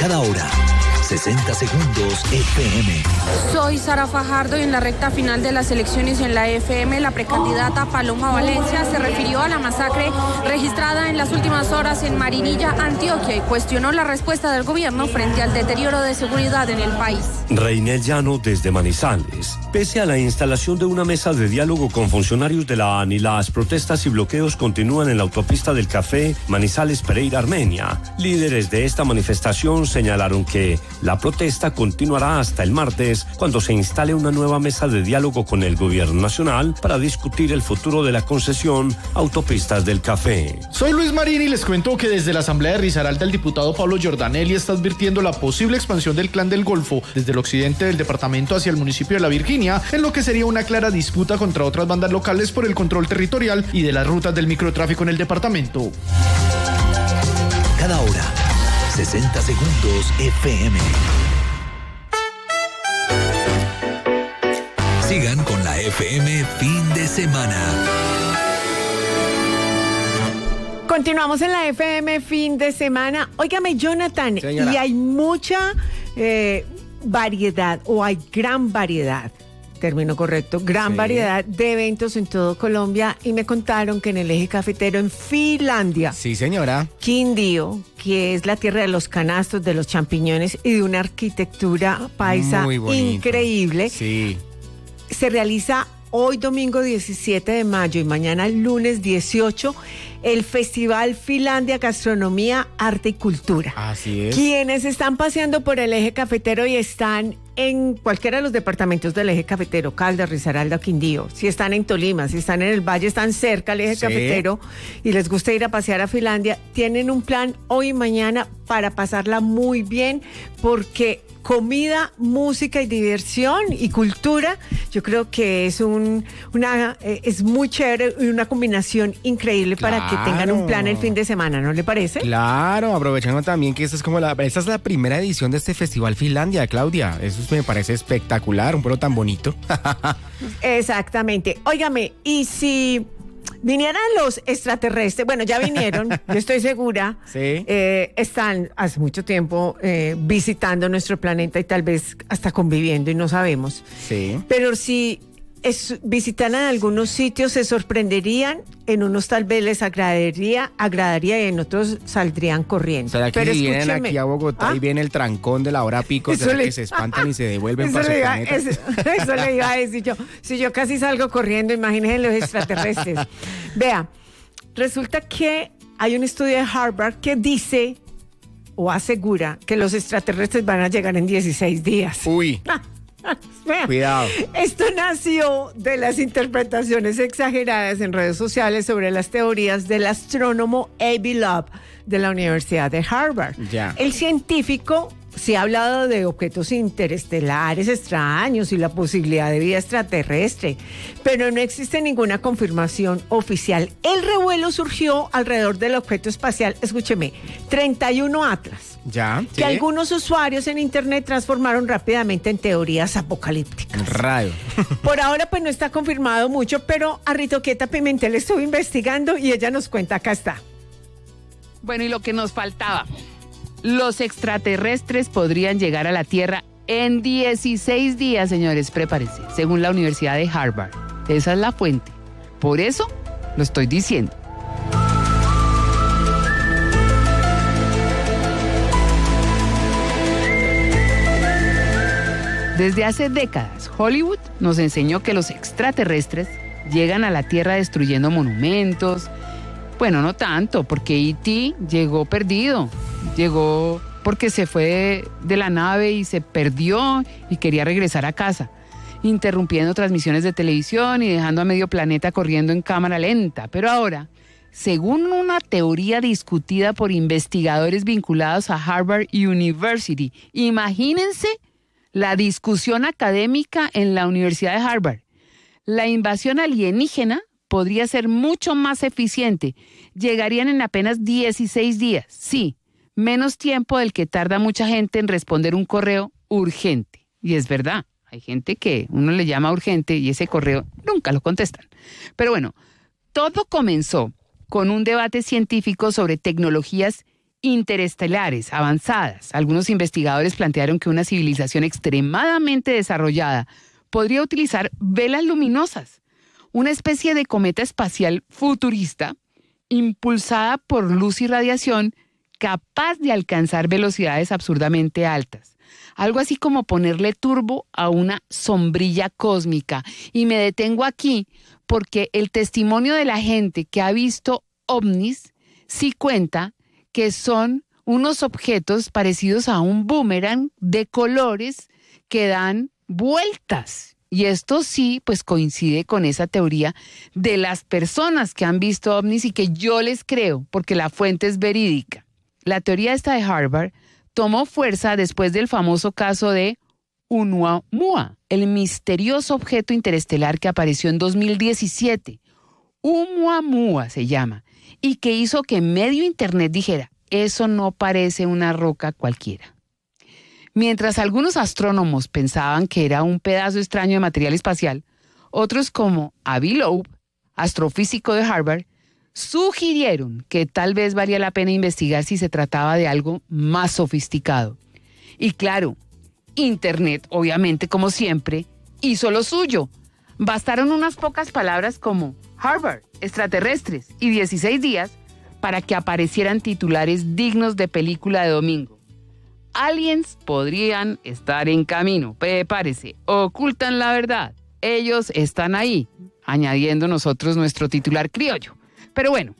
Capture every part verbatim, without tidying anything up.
Cada hora, sesenta segundos F M. Soy Sara Fajardo y en la recta final de las elecciones en la F M, la precandidata Paloma Valencia se refirió a la masacre registrada en las últimas horas en Marinilla, Antioquia, y cuestionó la respuesta del gobierno frente al deterioro de seguridad en el país. Reinel Llano desde Manizales. Pese a la instalación de una mesa de diálogo con funcionarios de la A N I, las protestas y bloqueos continúan en la autopista del Café Manizales Pereira, Armenia. Líderes de esta manifestación señalaron que la protesta continuará hasta el martes, cuando se instale una nueva mesa de diálogo con el gobierno nacional para discutir el futuro de la concesión Autopistas del Café. Soy Luis Marín y les cuento que desde la Asamblea de Risaralda el diputado Pablo Giordanelli está advirtiendo la posible expansión del Clan del Golfo desde el occidente del departamento hacia el municipio de La Virginia, en lo que sería una clara disputa contra otras bandas locales por el control territorial y de las rutas del microtráfico en el departamento. Cada hora, sesenta segundos F M. Sigan con la F M fin de semana. Continuamos en la F M fin de semana. Óigame, Jonathan, Señora. y hay mucha eh, variedad, o hay gran variedad, término correcto, gran sí. variedad de eventos en todo Colombia, y me contaron que en el eje cafetero en Finlandia, sí señora, Quindío, que es la tierra de los canastos, de los champiñones y de una arquitectura paisa increíble, sí. se realiza hoy domingo diecisiete de mayo y mañana lunes dieciocho el Festival Finlandia Gastronomía, Arte y Cultura. Así es. Quienes están paseando por el eje cafetero y están en cualquiera de los departamentos del eje cafetero, Caldas, Risaralda o Quindío, si están en Tolima, si están en el Valle, están cerca al eje sí. cafetero y les gusta ir a pasear a Finlandia, tienen un plan hoy y mañana para pasarla muy bien, porque comida, música y diversión y cultura, yo creo que es un una eh, es muy chévere y una combinación increíble claro. para que tengan un plan el fin de semana, ¿no le parece? Claro, aprovechando también que esta es como la esta es la primera edición de este Festival Finlandia, Claudia. Eso me parece espectacular, un pueblo tan bonito. Exactamente. Óigame, y si vinieran los extraterrestres, bueno, ya vinieron, yo estoy segura, sí. eh, están hace mucho tiempo eh, visitando nuestro planeta y tal vez hasta conviviendo y no sabemos. Sí. Pero si es, visitaran algunos sitios, se sorprenderían, en unos tal vez les agradaría, agradaría y en otros saldrían corriendo. O sea, que Pero si vienen escúcheme. aquí a Bogotá ¿Ah? y viene el trancón de la hora pico, será le... que se espantan y se devuelven para su iba, planeta. Eso, eso le iba a decir yo. Si yo casi salgo corriendo, imagínense los extraterrestres. Vea, resulta que hay un estudio de Harvard que dice o asegura que los extraterrestres van a llegar en dieciséis días. Uy. Vea, cuidado. Esto nació de las interpretaciones exageradas en redes sociales sobre las teorías del astrónomo Avi Loeb de la Universidad de Harvard. Ya. El científico se ha hablado de objetos interestelares extraños y la posibilidad de vida extraterrestre, pero no existe ninguna confirmación oficial. El revuelo surgió alrededor del objeto espacial, escúcheme, treinta y uno Atlas, ya, que ¿sí? algunos usuarios en internet transformaron rápidamente en teorías apocalípticas. Rayo. Por ahora pues no está confirmado mucho, pero a Ritoqueta Pimentel estuvo investigando y ella nos cuenta, acá está. Bueno, y lo que nos faltaba, los extraterrestres podrían llegar a la Tierra en dieciséis días, señores, prepárense, según la Universidad de Harvard. Esa es la fuente. Por eso lo estoy diciendo. Desde hace décadas, Hollywood nos enseñó que los extraterrestres llegan a la Tierra destruyendo monumentos. Bueno, no tanto, porque E T llegó perdido. Llegó porque se fue de la nave y se perdió y quería regresar a casa, interrumpiendo transmisiones de televisión y dejando a medio planeta corriendo en cámara lenta. Pero ahora, según una teoría discutida por investigadores vinculados a Harvard University, imagínense la discusión académica en la Universidad de Harvard. La invasión alienígena podría ser mucho más eficiente. Llegarían en apenas dieciséis días. Sí, menos tiempo del que tarda mucha gente en responder un correo urgente. Y es verdad, hay gente que uno le llama urgente y ese correo nunca lo contestan. Pero bueno, todo comenzó con un debate científico sobre tecnologías interestelares avanzadas. Algunos investigadores plantearon que una civilización extremadamente desarrollada podría utilizar velas luminosas, una especie de cometa espacial futurista impulsada por luz y radiación capaz de alcanzar velocidades absurdamente altas. Algo así como ponerle turbo a una sombrilla cósmica. Y me detengo aquí porque el testimonio de la gente que ha visto ovnis sí cuenta que son unos objetos parecidos a un boomerang de colores que dan vueltas. Y esto sí, pues coincide con esa teoría de las personas que han visto ovnis y que yo les creo, porque la fuente es verídica. La teoría esta de Harvard tomó fuerza después del famoso caso de Oumuamua, el misterioso objeto interestelar que apareció en dos mil diecisiete. Oumuamua se llama, y que hizo que medio internet dijera, eso no parece una roca cualquiera. Mientras algunos astrónomos pensaban que era un pedazo extraño de material espacial, otros como Avi Loeb, astrofísico de Harvard, sugirieron que tal vez valía la pena investigar si se trataba de algo más sofisticado. Y claro, Internet, obviamente, como siempre, hizo lo suyo. Bastaron unas pocas palabras como Harvard, extraterrestres y dieciséis días para que aparecieran titulares dignos de película de domingo. Aliens podrían estar en camino, prepárese, ocultan la verdad. Ellos están ahí, añadiendo nosotros nuestro titular criollo. Pero bueno,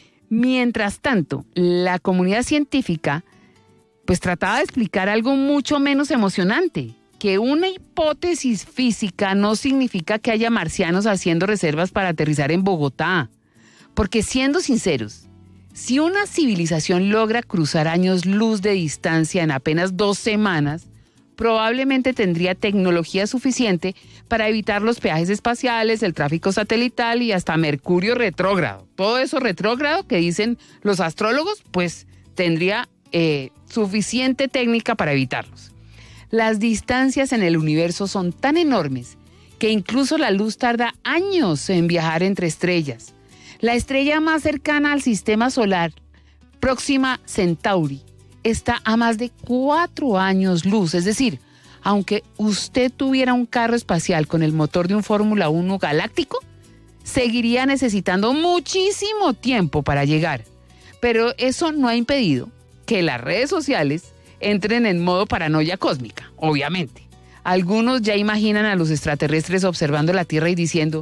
mientras tanto, la comunidad científica pues trataba de explicar algo mucho menos emocionante, que una hipótesis física no significa que haya marcianos haciendo reservas para aterrizar en Bogotá. Porque siendo sinceros, si una civilización logra cruzar años luz de distancia en apenas dos semanas, probablemente tendría tecnología suficiente para evitar los peajes espaciales, el tráfico satelital y hasta Mercurio retrógrado. Todo eso retrógrado que dicen los astrólogos, pues tendría eh, suficiente técnica para evitarlos. Las distancias en el universo son tan enormes que incluso la luz tarda años en viajar entre estrellas. La estrella más cercana al sistema solar, Próxima Centauri, está a más de cuatro años luz. Es decir, aunque usted tuviera un carro espacial con el motor de un Fórmula uno galáctico, seguiría necesitando muchísimo tiempo para llegar. Pero eso no ha impedido que las redes sociales entren en modo paranoia cósmica, obviamente. Algunos ya imaginan a los extraterrestres observando la Tierra y diciendo,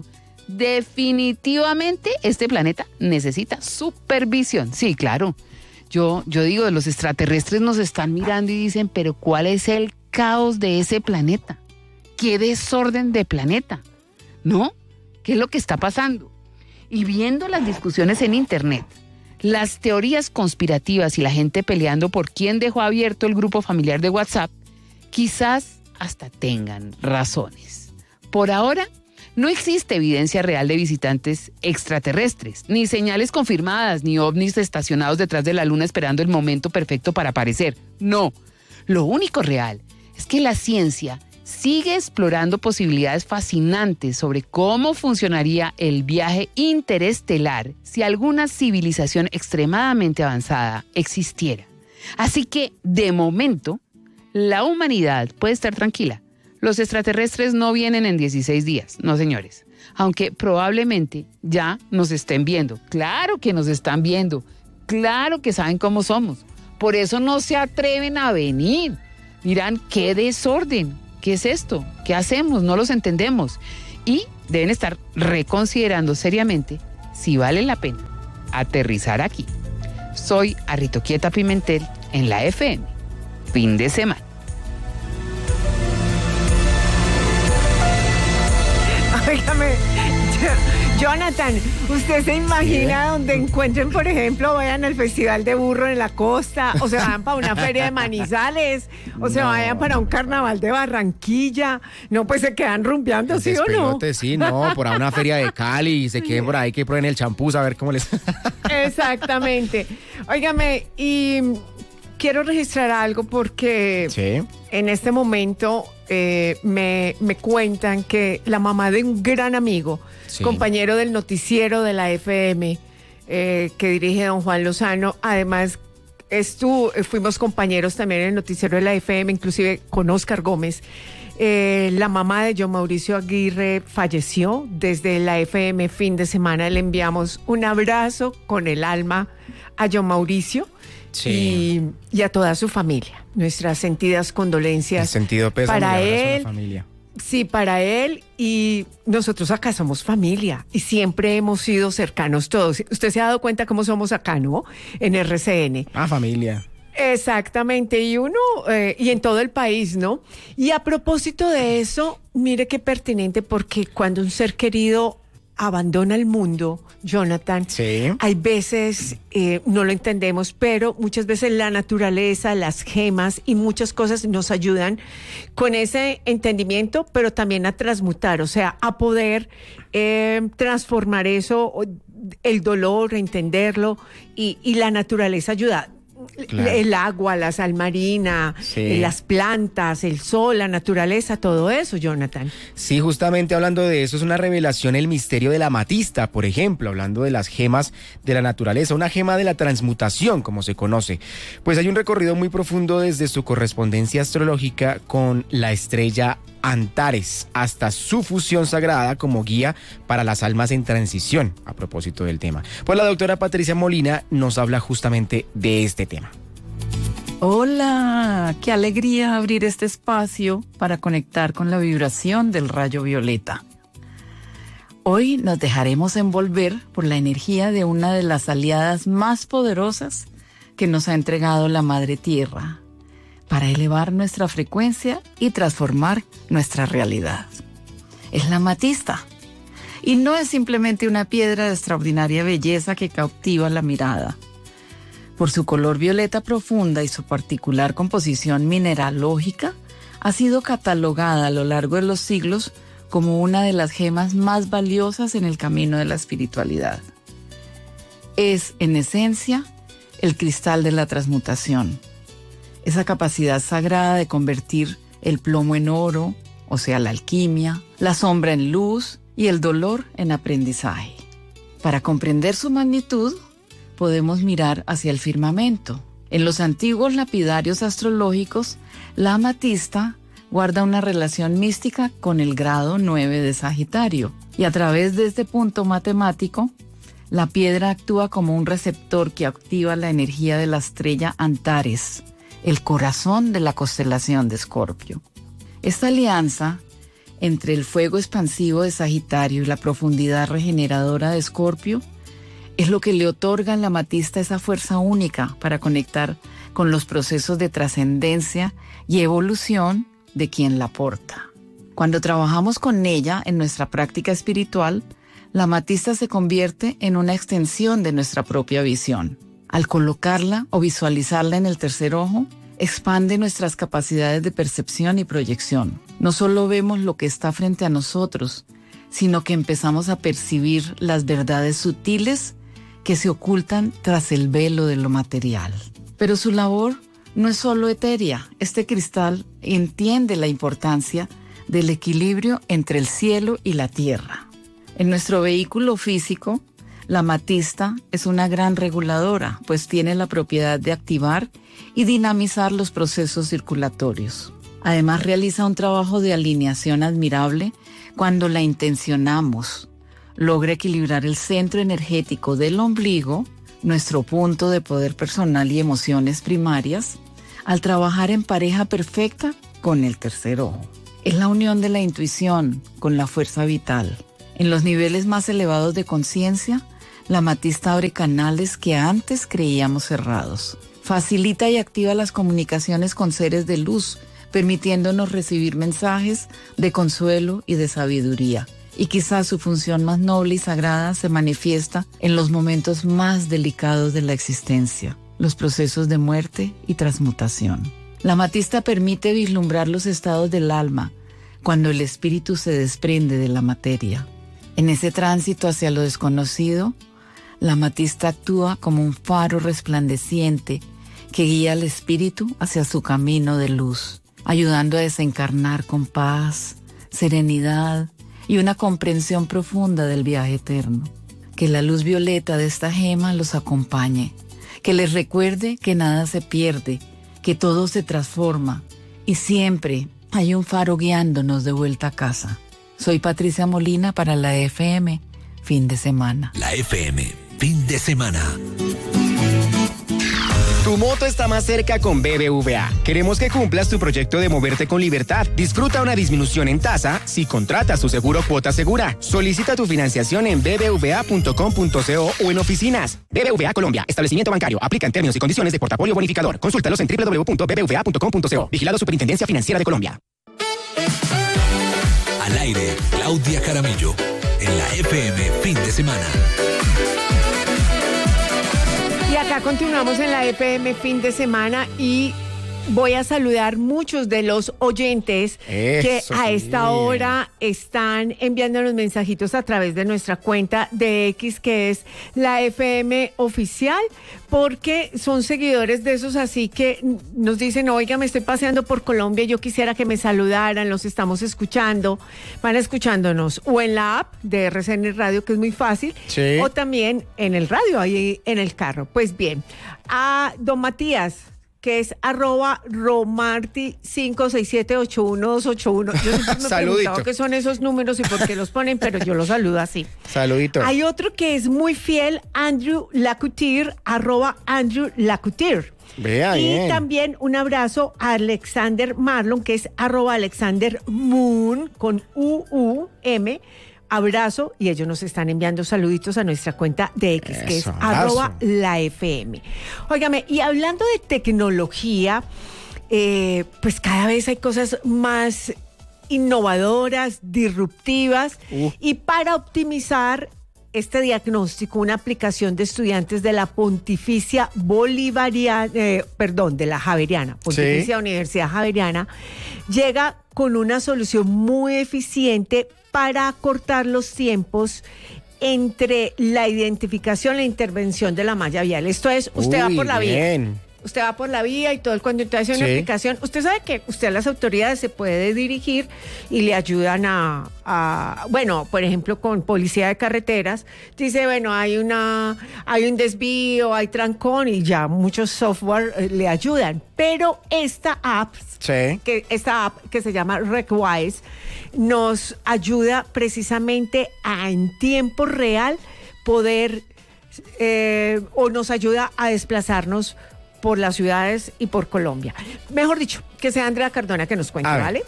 definitivamente este planeta necesita supervisión. Sí, claro. Yo, yo digo, los extraterrestres nos están mirando y dicen, pero ¿cuál es el caos de ese planeta? ¿Qué desorden de planeta? ¿No? ¿Qué es lo que está pasando? Y viendo las discusiones en internet, las teorías conspirativas y la gente peleando por quién dejó abierto el grupo familiar de WhatsApp, quizás hasta tengan razones. Por ahora, no existe evidencia real de visitantes extraterrestres, ni señales confirmadas, ni ovnis estacionados detrás de la luna esperando el momento perfecto para aparecer. No, lo único real es que la ciencia sigue explorando posibilidades fascinantes sobre cómo funcionaría el viaje interestelar si alguna civilización extremadamente avanzada existiera. Así que, de momento, la humanidad puede estar tranquila. Los extraterrestres no vienen en dieciséis días, no señores, aunque probablemente ya nos estén viendo. Claro que nos están viendo, claro que saben cómo somos, por eso no se atreven a venir. Dirán, qué desorden, ¿qué es esto? ¿Qué hacemos? No los entendemos. Y deben estar reconsiderando seriamente si vale la pena aterrizar aquí. Soy Aritoquieta Pimentel en la F M. Fin de semana. Óigame, Jonathan, ¿usted se imagina ¿Sí? donde encuentren, por ejemplo, vayan al Festival de Burro en la costa, o se vayan para una feria de Manizales, o no. se vayan para un carnaval de Barranquilla? No, pues se quedan rumbeando, ¿sí o no? Sí, no, por una feria de Cali y se queden por ahí que prueben el champús a ver cómo les... Exactamente. Óigame, y quiero registrar algo porque ¿Sí? en este momento... Eh, me, me cuentan que la mamá de un gran amigo, sí. compañero del noticiero de la F M, eh, que dirige don Juan Lozano, además estu, fuimos compañeros también en el noticiero de la F M, inclusive con Oscar Gómez. Eh, la mamá de John Mauricio Aguirre falleció. Desde la F M fin de semana le enviamos un abrazo con el alma a John Mauricio. Sí. Y, y a toda su familia. Nuestras sentidas condolencias. El sentido pésame para y abrazo a él. la familia. Sí, para él, y nosotros acá somos familia y siempre hemos sido cercanos todos. Usted se ha dado cuenta cómo somos acá, ¿no? En R C N. Ah, familia. Exactamente, y uno, eh, y en todo el país, ¿no? Y a propósito de eso, mire qué pertinente, porque cuando un ser querido abandona el mundo, Jonathan, sí. hay veces eh, no lo entendemos, pero muchas veces la naturaleza, las gemas y muchas cosas nos ayudan con ese entendimiento, pero también a transmutar, o sea, a poder eh, transformar eso, el dolor, entenderlo, y, y la naturaleza ayuda. Claro. El agua, la sal marina, sí. las plantas, el sol, la naturaleza, todo eso, Jonathan. Sí, justamente hablando de eso, es una revelación el misterio de la amatista, por ejemplo, hablando de las gemas de la naturaleza, una gema de la transmutación, como se conoce. Pues hay un recorrido muy profundo desde su correspondencia astrológica con la estrella Antares hasta su fusión sagrada como guía para las almas en transición, a propósito del tema. Pues la doctora Patricia Molina nos habla justamente de este tema. Hola, qué alegría abrir este espacio para conectar con la vibración del rayo violeta. Hoy nos dejaremos envolver por la energía de una de las aliadas más poderosas que nos ha entregado la Madre Tierra, para elevar nuestra frecuencia y transformar nuestra realidad. Es la amatista. Y no es simplemente una piedra de extraordinaria belleza que cautiva la mirada. Por su color violeta profunda y su particular composición mineralógica, ha sido catalogada a lo largo de los siglos como una de las gemas más valiosas en el camino de la espiritualidad. Es, en esencia, el cristal de la transmutación. Esa capacidad sagrada de convertir el plomo en oro, o sea, la alquimia, la sombra en luz y el dolor en aprendizaje. Para comprender su magnitud, podemos mirar hacia el firmamento. En los antiguos lapidarios astrológicos, la amatista guarda una relación mística con el grado nueve de Sagitario, y a través de este punto matemático, la piedra actúa como un receptor que activa la energía de la estrella Antares, el corazón de la constelación de Escorpio. Esta alianza entre el fuego expansivo de Sagitario y la profundidad regeneradora de Escorpio es lo que le otorga a la amatista esa fuerza única para conectar con los procesos de trascendencia y evolución de quien la porta. Cuando trabajamos con ella en nuestra práctica espiritual, la amatista se convierte en una extensión de nuestra propia visión. Al colocarla o visualizarla en el tercer ojo, expande nuestras capacidades de percepción y proyección. No solo vemos lo que está frente a nosotros, sino que empezamos a percibir las verdades sutiles que se ocultan tras el velo de lo material. Pero su labor no es solo etérea. Este cristal entiende la importancia del equilibrio entre el cielo y la tierra. En nuestro vehículo físico, la amatista es una gran reguladora, pues tiene la propiedad de activar y dinamizar los procesos circulatorios. Además, realiza un trabajo de alineación admirable cuando la intencionamos. Logra equilibrar el centro energético del ombligo, nuestro punto de poder personal y emociones primarias, al trabajar en pareja perfecta con el tercer ojo. Es la unión de la intuición con la fuerza vital. En los niveles más elevados de conciencia, la amatista abre canales que antes creíamos cerrados. Facilita y activa las comunicaciones con seres de luz, permitiéndonos recibir mensajes de consuelo y de sabiduría. Y quizás su función más noble y sagrada se manifiesta en los momentos más delicados de la existencia, los procesos de muerte y transmutación. La amatista permite vislumbrar los estados del alma cuando el espíritu se desprende de la materia. En ese tránsito hacia lo desconocido, la amatista actúa como un faro resplandeciente que guía al espíritu hacia su camino de luz, ayudando a desencarnar con paz, serenidad y una comprensión profunda del viaje eterno. Que la luz violeta de esta gema los acompañe, que les recuerde que nada se pierde, que todo se transforma y siempre hay un faro guiándonos de vuelta a casa. Soy Patricia Molina para la F M, fin de semana. La F M, fin de semana. Tu moto está más cerca con B B V A. Queremos que cumplas tu proyecto de moverte con libertad. Disfruta una disminución en tasa si contratas tu seguro Cuota Segura. Solicita tu financiación en b b v a punto com punto co o en oficinas. B B V A Colombia, establecimiento bancario. Aplica en términos y condiciones de portafolio bonificador. Consúltalos en w w w punto b b v a punto com punto co. Vigilado Superintendencia Financiera de Colombia. Al aire, Claudia Jaramillo. En la F M, fin de semana. Y acá continuamos en la F M fin de semana y voy a saludar muchos de los oyentes Eso, que a esta sí. hora están enviándonos mensajitos a través de nuestra cuenta de X, que es la F M oficial, porque son seguidores de esos así que nos dicen, oiga, me estoy paseando por Colombia, yo quisiera que me saludaran, los estamos escuchando, van escuchándonos o en la app de R C N Radio, que es muy fácil, sí. o también en el radio, ahí en el carro. Pues bien, a don Matías, que es arroba romarti cinco seis siete ocho uno dos ocho uno. Yo siempre me he preguntado qué son esos números y por qué los ponen, pero yo los saludo así. Saludito. Hay otro que es muy fiel, Andrew Lacutir, arroba Andrew Lacutir. Vea, y bien. también un abrazo a Alexander Marlon, que es arroba Alexander Moon, con U U M. Abrazo, y ellos nos están enviando saluditos a nuestra cuenta de X, Eso, que es abrazo. arroba la F M. Óigame, y hablando de tecnología, eh, pues cada vez hay cosas más innovadoras, disruptivas, uh. y para optimizar este diagnóstico, una aplicación de estudiantes de la Pontificia Bolivariana, eh, perdón, de la Javeriana, Pontificia sí. Universidad Javeriana, llega con una solución muy eficiente para acortar los tiempos entre la identificación e la intervención de la malla vial. Esto es, usted Uy, va por la bien. vía. Usted va por la vía y todo el cuando usted hace una sí. aplicación, usted sabe que usted a las autoridades se puede dirigir y le ayudan a, a, bueno, por ejemplo, con policía de carreteras, dice, bueno, hay una, hay un desvío, hay trancón y ya muchos software eh, le ayudan. Pero esta app, sí. que, esta app que se llama RecWise, nos ayuda precisamente a en tiempo real poder, eh, o nos ayuda a desplazarnos por las ciudades y por Colombia. Mejor dicho, que sea Andrea Cardona que nos cuente, ¿vale?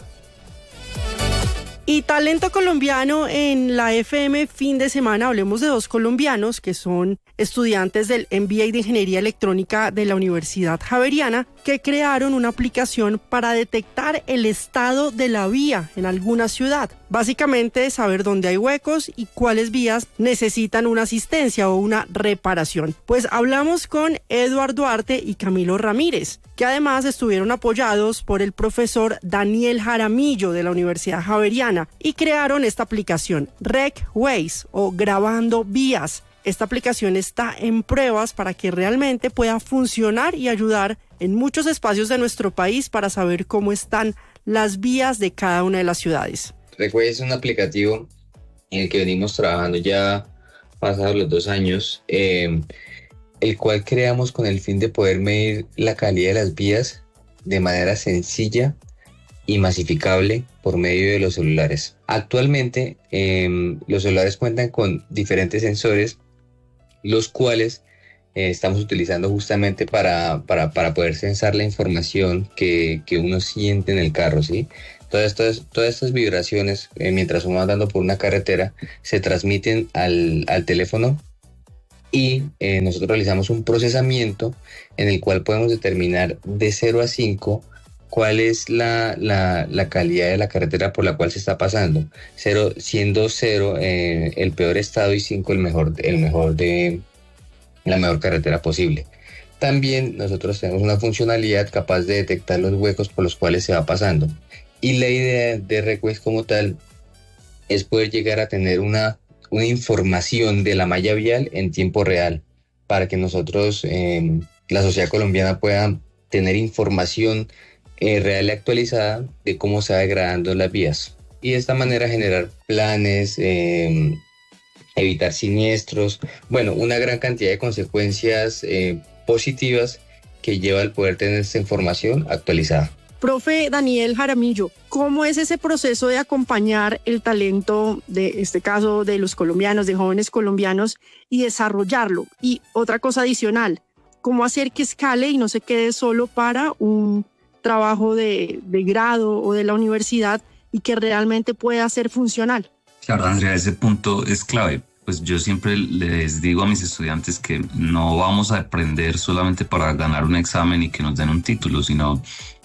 Y talento colombiano en la F M fin de semana. Hablemos de dos colombianos que son estudiantes del M B A de Ingeniería Electrónica de la Universidad Javeriana, que crearon una aplicación para detectar el estado de la vía en alguna ciudad. Básicamente saber dónde hay huecos y cuáles vías necesitan una asistencia o una reparación. Pues hablamos con Eduardo Duarte y Camilo Ramírez, que además estuvieron apoyados por el profesor Daniel Jaramillo de la Universidad Javeriana y crearon esta aplicación RecWise o Grabando Vías. Esta aplicación está en pruebas para que realmente pueda funcionar y ayudar en muchos espacios de nuestro país para saber cómo están las vías de cada una de las ciudades. RecWise es un aplicativo en el que venimos trabajando ya pasados los dos años, eh, el cual creamos con el fin de poder medir la calidad de las vías de manera sencilla y masificable por medio de los celulares. Actualmente eh, los celulares cuentan con diferentes sensores, los cuales eh, estamos utilizando justamente para, para, para poder censar la información que, que uno siente en el carro, ¿sí? Todas estas, todas estas vibraciones, eh, mientras uno va andando por una carretera, se transmiten al, al teléfono y eh, nosotros realizamos un procesamiento en el cual podemos determinar de cero a cinco cuál es la, la, la calidad de la carretera por la cual se está pasando, cero, siendo cero eh, el peor estado y cinco el mejor, el mejor de la mejor carretera posible. También nosotros tenemos una funcionalidad capaz de detectar los huecos por los cuales se va pasando. Y la idea de RecWise como tal es poder llegar a tener una, una información de la malla vial en tiempo real para que nosotros, eh, la sociedad colombiana, pueda tener información Eh, real y actualizada de cómo se va degradando las vías y de esta manera generar planes, eh, evitar siniestros, bueno, una gran cantidad de consecuencias eh, positivas que lleva el poder tener esta información actualizada. Profe Daniel Jaramillo, ¿cómo es ese proceso de acompañar el talento, de este caso de los colombianos, de jóvenes colombianos, y desarrollarlo? Y otra cosa adicional, ¿cómo hacer que escale y no se quede solo para un trabajo de, de grado o de la universidad y que realmente pueda ser funcional? Claro, Andrea, ese punto es clave. Pues yo siempre les digo a mis estudiantes que no vamos a aprender solamente para ganar un examen y que nos den un título, sino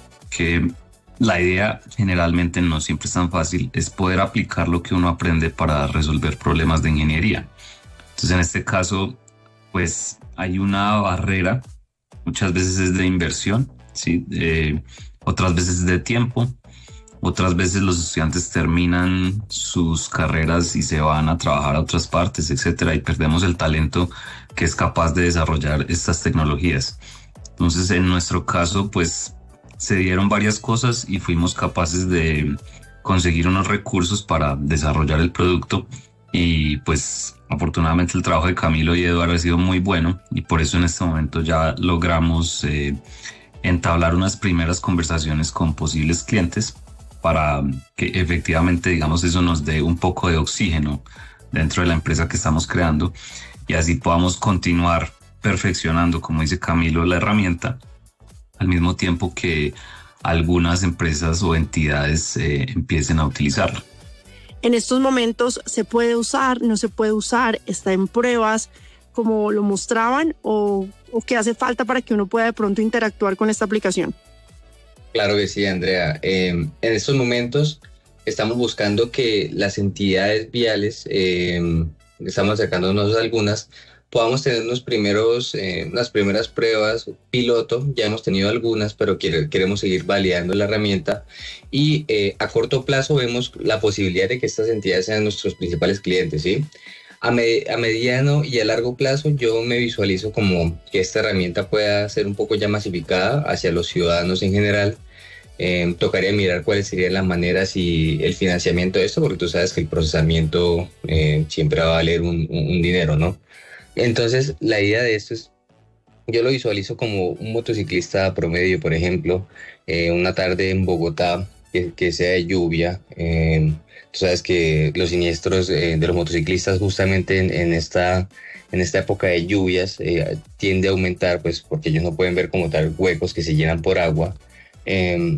que la idea generalmente no siempre es tan fácil, es poder aplicar lo que uno aprende para resolver problemas de ingeniería. Entonces, en este caso, pues hay una barrera, muchas veces es de inversión, ¿sí? Eh, otras veces de tiempo, otras veces los estudiantes terminan sus carreras y se van a trabajar a otras partes, etcétera, y perdemos el talento que es capaz de desarrollar estas tecnologías. Entonces, en nuestro caso, pues se dieron varias cosas y fuimos capaces de conseguir unos recursos para desarrollar el producto, y pues afortunadamente el trabajo de Camilo y Eduardo ha sido muy bueno, y por eso en este momento ya logramos eh, entablar unas primeras conversaciones con posibles clientes para que efectivamente, digamos, eso nos dé un poco de oxígeno dentro de la empresa que estamos creando, y así podamos continuar perfeccionando, como dice Camilo, la herramienta, al mismo tiempo que algunas empresas o entidades eh, empiecen a utilizarla. En estos momentos, ¿se puede usar, no se puede usar, está en pruebas como lo mostraban, o, o qué hace falta para que uno pueda de pronto interactuar con esta aplicación? Claro que sí, Andrea. Eh, en estos momentos estamos buscando que las entidades viales, eh, estamos acercándonos a algunas, podamos tener unos primeros, eh, unas primeras pruebas piloto. Ya hemos tenido algunas, pero quiere, queremos seguir validando la herramienta, y eh, a corto plazo vemos la posibilidad de que estas entidades sean nuestros principales clientes, ¿sí? A, me, a mediano y a largo plazo yo me visualizo como que esta herramienta pueda ser un poco ya masificada hacia los ciudadanos en general. Eh, tocaría mirar cuáles serían las maneras y el financiamiento de esto, porque tú sabes que el procesamiento eh, siempre va a valer un, un, un dinero, ¿no? Entonces, la idea de esto es, yo lo visualizo como un motociclista promedio, por ejemplo, eh, una tarde en Bogotá que, que sea de lluvia. Eh, tú sabes que los siniestros eh, de los motociclistas justamente en, en, esta, en esta época de lluvias eh, tiende a aumentar, pues porque ellos no pueden ver como tal huecos que se llenan por agua. Eh,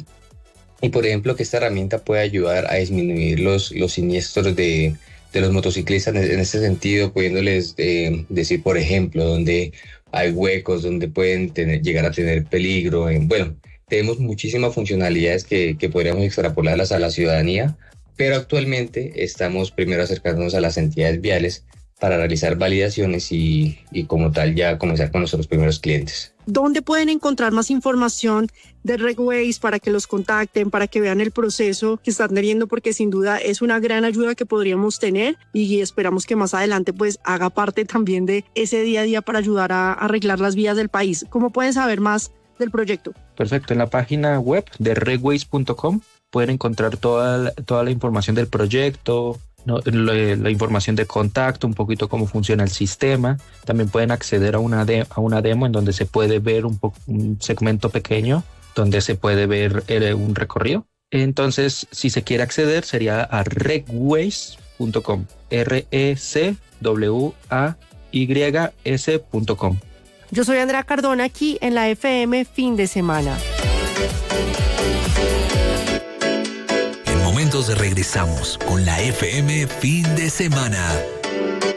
y por ejemplo, que esta herramienta puede ayudar a disminuir los, los siniestros de... de los motociclistas en este sentido, pudiéndoles eh, decir, por ejemplo, donde hay huecos, donde pueden tener, llegar a tener peligro. Eh, bueno, tenemos muchísimas funcionalidades que, que podríamos extrapolarlas a la ciudadanía, pero actualmente estamos primero acercándonos a las entidades viales para realizar validaciones y, y como tal ya comenzar con nuestros primeros clientes. ¿Dónde pueden encontrar más información de Regways para que los contacten, para que vean el proceso que están teniendo? Porque sin duda es una gran ayuda que podríamos tener, y esperamos que más adelante pues haga parte también de ese día a día para ayudar a arreglar las vías del país. ¿Cómo pueden saber más del proyecto? Perfecto, en la página web de regways punto com pueden encontrar toda, toda la información del proyecto, ¿no? La, la información de contacto, un poquito cómo funciona el sistema. También pueden acceder a una, de, a una demo en donde se puede ver un, po, un segmento pequeño, donde se puede ver el, un recorrido. Entonces, si se quiere acceder, sería a regways punto com, R E C W A Y S punto com. Yo soy Andrea Cardona, aquí en la F M Fin de Semana. En momentos regresamos con la F M Fin de Semana.